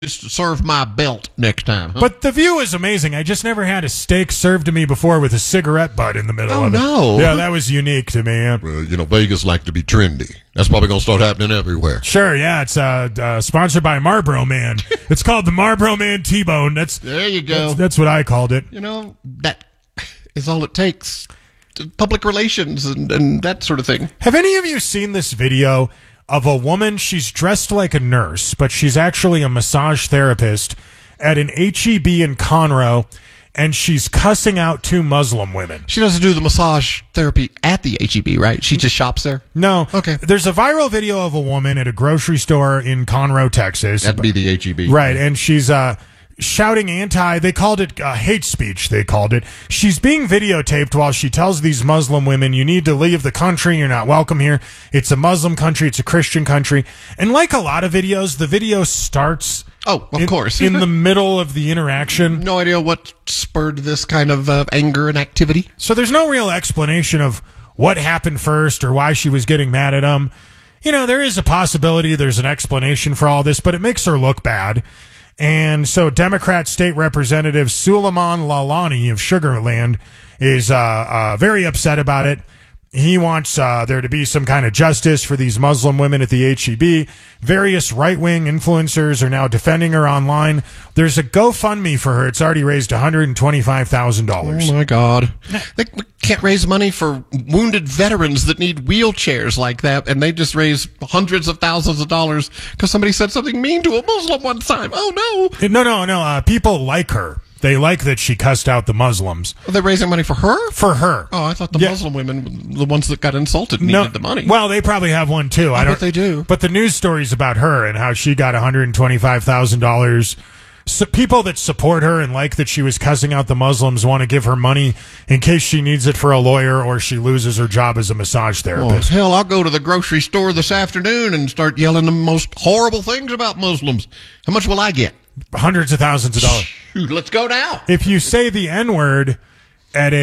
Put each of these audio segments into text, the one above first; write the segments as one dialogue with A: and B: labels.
A: Just serve my belt next time. Huh?
B: But the view is amazing. I just never had a steak served to me before with a cigarette butt in the middle of it.
A: No.
B: Yeah, that was unique to me.
A: Vegas like to be trendy. That's probably going to start happening everywhere.
B: Sure, yeah. It's sponsored by Marlboro Man. It's called the Marlboro Man T-Bone.
A: There you go.
B: That's what I called it.
A: That is all it takes. Public relations and that sort of thing.
B: Have any of you seen this video of a woman? She's dressed like a nurse, but she's actually a massage therapist at an HEB in Conroe, and she's cussing out two Muslim women.
A: She doesn't do the massage therapy at the HEB, right? She just shops there?
B: No.
A: Okay.
B: There's a viral video of a woman at a grocery store in Conroe, Texas.
A: That'd be the HEB.
B: Right, and she's shouting they called it hate speech, they called it. She's being videotaped while she tells these Muslim women, you need to leave the country, you're not welcome here. It's a Muslim country, it's a Christian country. And like a lot of videos, the video starts...
A: Oh, of course.
B: In the middle of the interaction.
A: No idea what spurred this kind of anger and activity.
B: So there's no real explanation of what happened first or why she was getting mad at him. There is a possibility there's an explanation for all this, but it makes her look bad. And so Democrat State Representative Suleiman Lalani of Sugar Land is very upset about it. He wants there to be some kind of justice for these Muslim women at the HEB. Various right-wing influencers are now defending her online. There's a GoFundMe for her. It's already raised $125,000.
A: Oh, my God. They can't raise money for wounded veterans that need wheelchairs like that, and they just raise hundreds of thousands of dollars because somebody said something mean to a Muslim one time. Oh, no.
B: No. People like her. They like that she cussed out the Muslims.
A: Are they raising money for her?
B: For her.
A: Oh, I thought the Muslim women, the ones that got insulted, needed the money.
B: Well, they probably have one, too.
A: I bet they do.
B: But the news story's about her and how she got $125,000. So people that support her and like that she was cussing out the Muslims want to give her money in case she needs it for a lawyer or she loses her job as a massage therapist.
A: Oh, hell, I'll go to the grocery store this afternoon and start yelling the most horrible things about Muslims. How much will I get?
B: Hundreds of thousands of dollars.
A: Shoot, let's go now.
B: If you say the N-word at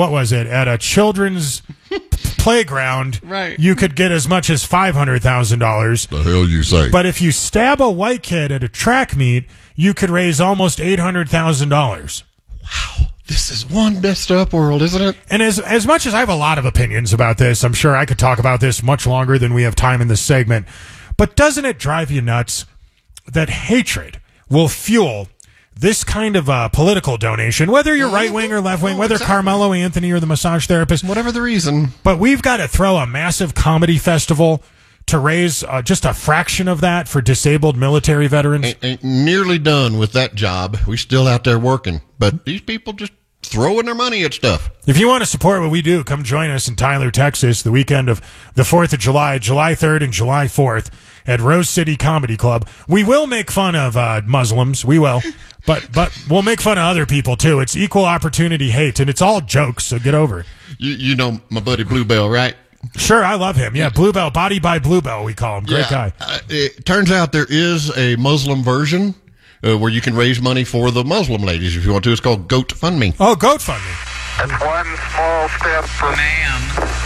B: at a children's playground,
A: right,
B: you could get as much as $500,000.
A: The hell you say?
B: But if you stab a white kid at a track meet, you could raise almost $800,000.
A: Wow. This is one messed up world, isn't it?
B: And as much as I have a lot of opinions about this, I'm sure I could talk about this much longer than we have time in this segment. But doesn't it drive you nuts that hatred will fuel this kind of political donation, whether you're right-wing or left-wing, whether exactly. Carmelo Anthony or the massage therapist.
A: Whatever the reason.
B: But we've got to throw a massive comedy festival to raise just a fraction of that for disabled military veterans.
A: Ain't nearly done with that job. We still out there working. But these people just throwing their money at stuff.
B: If you want to support what we do, come join us in Tyler, Texas, the weekend of the 4th of July, July 3rd and July 4th at Rose City Comedy Club. We will make fun of Muslims. We will. But we'll make fun of other people, too. It's equal opportunity hate, and it's all jokes, so get over it.
A: You know my buddy Bluebell, right?
B: Sure, I love him. Yeah, Bluebell, Body by Bluebell, we call him. Great guy.
A: It turns out there is a Muslim version where you can raise money for the Muslim ladies if you want to. It's called GoatFundMe.
B: Oh, GoatFundMe.
C: It's one small step for man,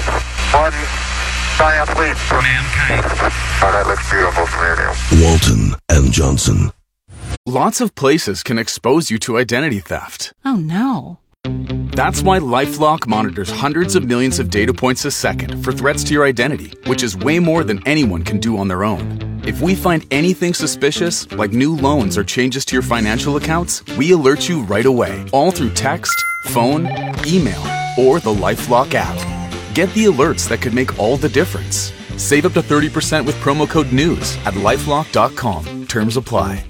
C: one giant leap for mankind. Oh, that looks beautiful from here.
D: Walton and Johnson.
E: Lots of places can expose you to identity theft.
F: Oh, no.
E: That's why LifeLock monitors hundreds of millions of data points a second for threats to your identity, which is way more than anyone can do on their own. If we find anything suspicious, like new loans or changes to your financial accounts, we alert you right away, all through text, phone, email, or the LifeLock app. Get the alerts that could make all the difference. Save up to 30% with promo code NEWS at LifeLock.com. Terms apply.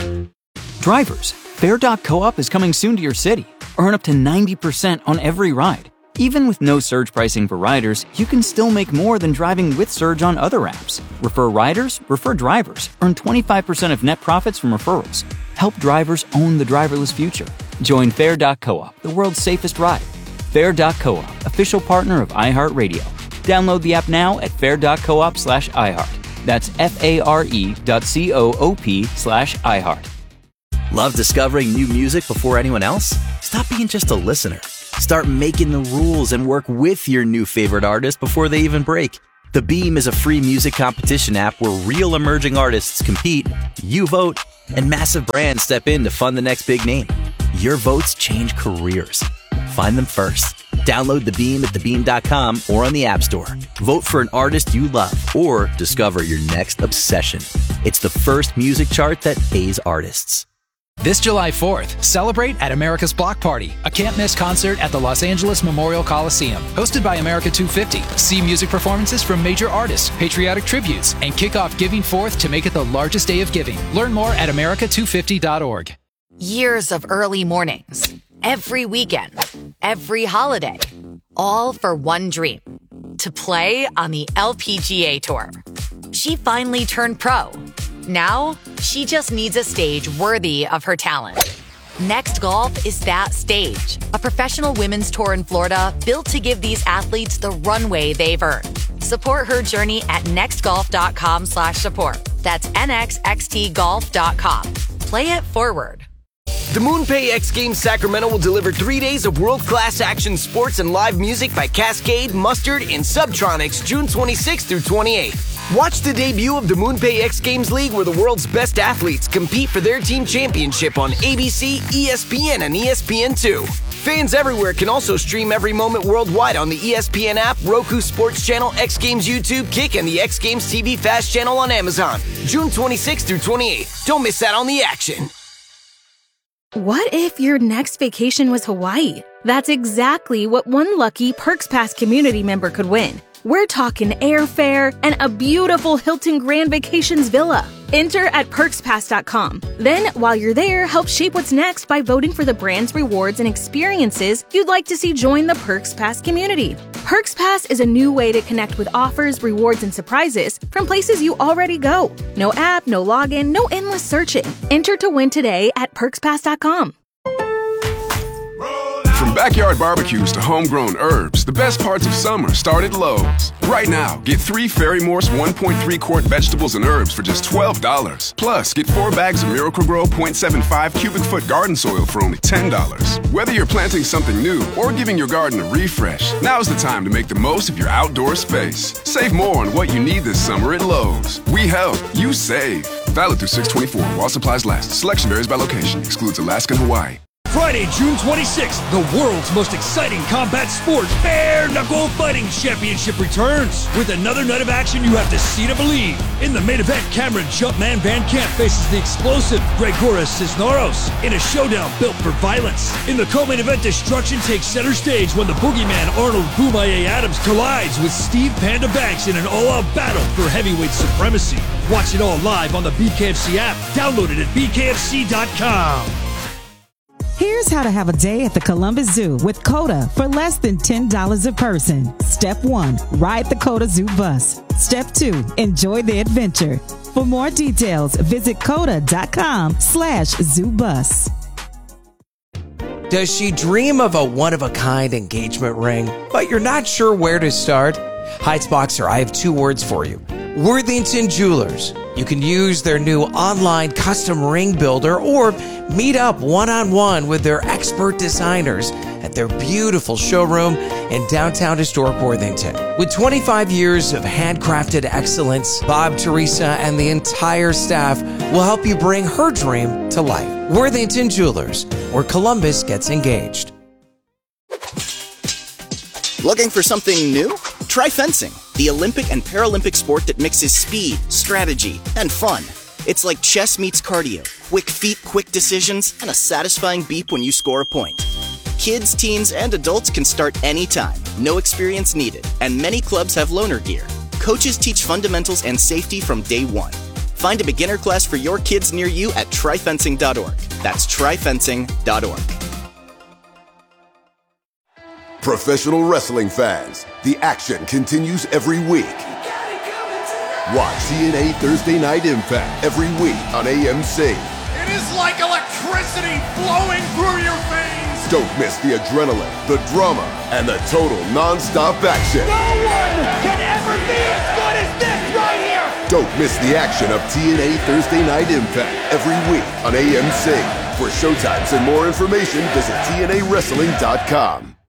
G: Drivers, Fare.coop is coming soon to your city. Earn up to 90% on every ride. Even with no surge pricing for riders, you can still make more than driving with Surge on other apps. Refer riders, refer drivers. Earn 25% of net profits from referrals. Help drivers own the driverless future. Join Fare.coop, the world's safest ride. Fare.coop, official partner of iHeartRadio. Download the app now at fare.coop/iHeart. That's FARE.coop/iHeart.
H: Love discovering new music before anyone else? Stop being just a listener. Start making the rules and work with your new favorite artist before they even break. The Beam is a free music competition app where real emerging artists compete, you vote, and massive brands step in to fund the next big name. Your votes change careers. Find them first. Download The Beam at thebeam.com or on the App Store. Vote for an artist you love or discover your next obsession. It's the first music chart that pays artists.
D: This July 4th, celebrate at America's Block Party, a can't-miss concert at the Los Angeles Memorial Coliseum. Hosted by America 250, see music performances from major artists, patriotic tributes, and kick off Giving Forth to make it the largest day of giving. Learn more at america250.org.
F: Years of early mornings, every weekend, every holiday, all for one dream, to play on the LPGA Tour. She finally turned pro. Now, she just needs a stage worthy of her talent. Next Golf is that stage, a professional women's tour in Florida built to give these athletes the runway they've earned. Support her journey at nextgolf.com/support. That's nxxtgolf.com. Play it forward.
I: The MoonPay X Games Sacramento will deliver 3 days of world-class action sports and live music by Cascade, Mustard, and Subtronics June 26th through 28th. Watch the debut of the MoonPay X Games League where the world's best athletes compete for their team championship on ABC, ESPN, and ESPN2. Fans everywhere can also stream every moment worldwide on the ESPN app, Roku Sports Channel, X Games YouTube, Kick, and the X Games TV Fast Channel on Amazon. June 26th through 28th. Don't miss out on the action.
J: What if your next vacation was Hawaii? That's exactly what one lucky Perks Pass community member could win. We're talking airfare and a beautiful Hilton Grand Vacations villa. Enter at perkspass.com. Then, while you're there, help shape what's next by voting for the brands, rewards, and experiences you'd like to see join the Perks Pass community. Perks Pass is a new way to connect with offers, rewards, and surprises from places you already go. No app, no login, no endless searching. Enter to win today at perkspass.com.
K: From backyard barbecues to homegrown herbs, the best parts of summer start at Lowe's. Right now, get 3 Ferry Morse 1.3 quart vegetables and herbs for just $12. Plus, get 4 bags of Miracle-Gro 0.75 cubic foot garden soil for only $10. Whether you're planting something new or giving your garden a refresh, now's the time to make the most of your outdoor space. Save more on what you need this summer at Lowe's. We help, you save. Valid through 6/24 while supplies last. Selection varies by location. Excludes Alaska and Hawaii.
L: Friday, June 26th, the world's most exciting combat sport, Bare Knuckle Fighting Championship returns. With another night of action you have to see to believe. In the main event, Cameron Jumpman Van Camp faces the explosive Gregoras Cisneros in a showdown built for violence. In the co-main event, destruction takes center stage when the boogeyman Arnold Boomaye Adams collides with Steve Panda Banks in an all-out battle for heavyweight supremacy. Watch it all live on the BKFC app. Download it at bkfc.com.
M: Here's how to have a day at the Columbus Zoo with COTA for less than $10 a person. Step 1, ride the COTA Zoo bus. Step 2, enjoy the adventure. For more details, visit COTA.com/zoobus.
N: Does she dream of a one-of-a-kind engagement ring, but you're not sure where to start? Heights Boxer, I have 2 words for you. Worthington Jewelers. You can use their new online custom ring builder or meet up one-on-one with their expert designers at their beautiful showroom in downtown historic Worthington. With 25 years of handcrafted excellence, Bob, Teresa, and the entire staff will help you bring her dream to life. Worthington Jewelers, where Columbus gets engaged.
O: Looking for something new? Try fencing, the Olympic and Paralympic sport that mixes speed, strategy, and fun. It's like chess meets cardio, quick feet, quick decisions, and a satisfying beep when you score a point. Kids, teens, and adults can start anytime, no experience needed, and many clubs have loaner gear. Coaches teach fundamentals and safety from day one. Find a beginner class for your kids near you at tryfencing.org. That's tryfencing.org.
P: Professional wrestling fans, the action continues every week. Watch TNA Thursday Night Impact every week on AMC.
Q: It is like electricity flowing through your veins.
P: Don't miss the adrenaline, the drama, and the total non-stop action.
Q: No one can ever be as good as this right here.
P: Don't miss the action of TNA Thursday Night Impact every week on AMC. For showtimes and more information, visit TNAWrestling.com.